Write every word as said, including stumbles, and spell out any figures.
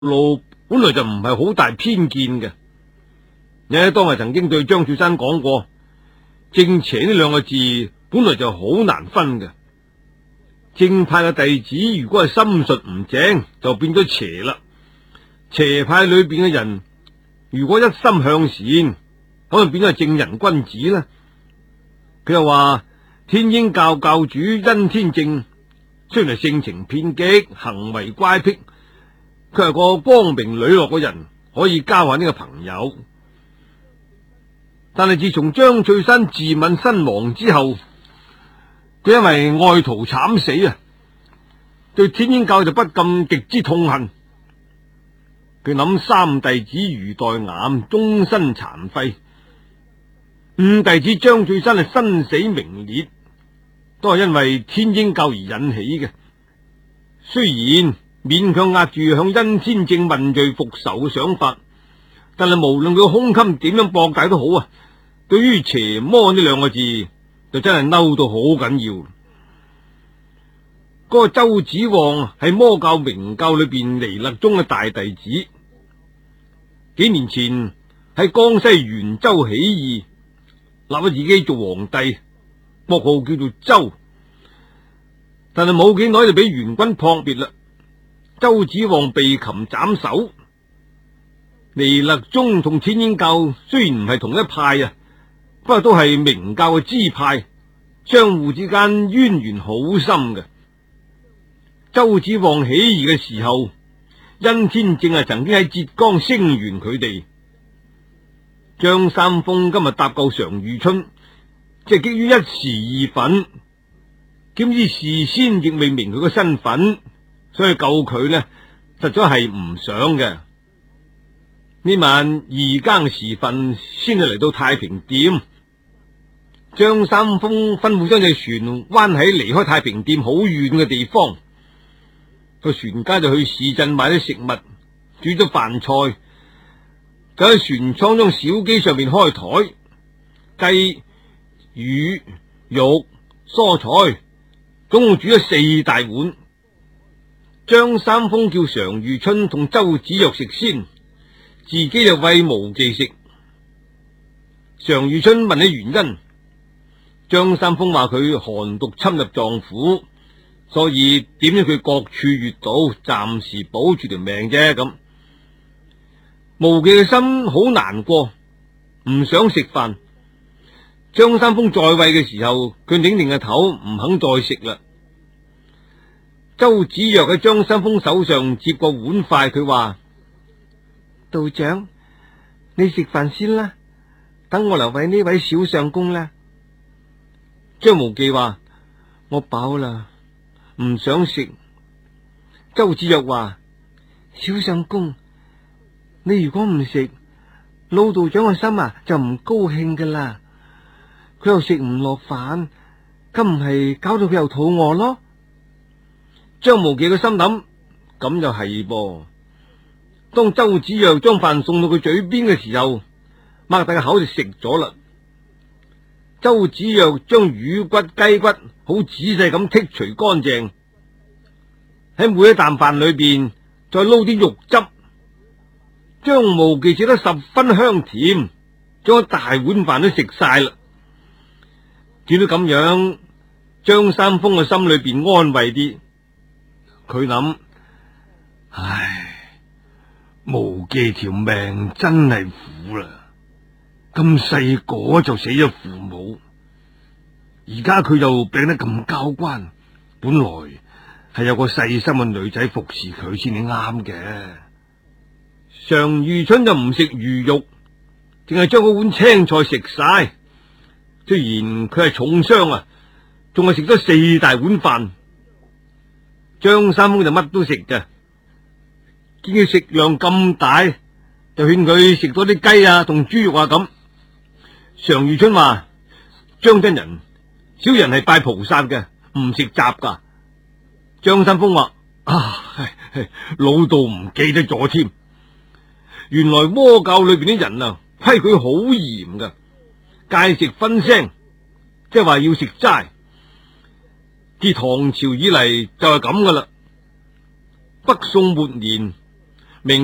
路本來就唔係好大偏見嘅。你喺當日曾經對張翠山講過，正邪呢兩個字本來就好難分嘅。正派嘅弟子如果係心術唔正，就變咗邪啦。邪派裏邊嘅人如果一心向善，咁就變咗係正人君子啦。佢又話天鷹教教主殷天正雖然係性情偏激，行為乖僻，佢係個光明磊落嘅人，可以交下呢個朋友。但係自從張翠山自刎身亡之後，佢因為愛徒慘死啊，對天鷹教就不禁極之痛恨。佢諗三弟子余代岩終身殘廢，五弟子張翠山係生死名裂，都係因為天鷹教而引起嘅。雖然勉強壓住向殷天正問罪復仇嘅想法，但係無論佢胸襟點樣博大都好啊，對於邪魔呢兩個字就真係嬲到好緊要。嗰個周子旺係魔教明教裏邊彌勒宗嘅大弟子，幾年前喺江西袁州起義，立咗自己做皇帝，國號叫做周。但係冇幾耐就俾元軍撲滅啦，周子旺被擒斬首。彌勒宗同天鷹教雖然唔係同一派啊，不過都係明教嘅支派，相互之間淵源好深嘅。周子旺起義嘅時候，殷天正係曾經喺浙江聲援佢哋。張三豐今日搭救常遇春，即係基於一時義憤，兼之事先亦未明佢個身份，所以救佢呢，實在係唔想嘅。呢晚二更時分先至嚟到太平店，張三豐吩咐將隻船彎喺離開太平店好遠嘅地方。個船家就去市鎮買啲食物，煮咗飯菜，就喺船艙中小機上面開台，雞、魚、肉、蔬菜，總共煮咗四大碗。張三豐叫常遇春同周芷若食先，自己就餵無忌食。常遇春問起原因，張三豐話佢寒毒侵入臟腑，所以點咗佢各處穴道，暫時保住條命啫。咁無忌嘅心好難過，唔想食飯。張三豐再餵嘅時候，佢擰擰個頭，唔肯再食啦。周芷若喺張三豐手上接過碗筷，佢話：道長，你食飯先啦，等我嚟餵呢位小相公啦。張無忌話：我飽啦，唔想食。周芷若話：小相公，你如果唔食，老道長嘅心啊就唔高興噶啦。佢又食唔落飯，咁唔係搞到佢又肚餓咯。張無忌嘅心諗，咁就係噃。當周芷若將飯送到佢嘴邊嘅時候，擘大個口就食咗啦。周芷若將魚骨、雞骨好仔細咁剔除乾淨，喺每一啖飯裏邊再撈啲肉汁。張無忌食得十分香甜，將一大碗飯都食晒啦。見到咁樣，張三豐嘅心裏邊安慰啲。佢諗：唉，無忌條命真係苦啦，咁細個就死咗父母，而家佢又病得咁交關，本來係有個細心嘅女仔服侍佢先至啱嘅。常遇春就唔食魚肉，淨係將嗰碗青菜食晒。雖然佢係重傷啊，仲係食咗四大碗飯。張三豐就乜都食嘅，見佢食量咁大，就勸佢食多啲雞啊同豬肉啊咁。常遇春話：張真人，小人係拜菩薩嘅，唔食雜噶。張三豐話：啊，老道唔記得咗添。原來魔教裏邊啲人啊，規矩好嚴噶，戒食分聲，即係話要食齋。自唐朝以嚟就係咁噶啦。北宋末年，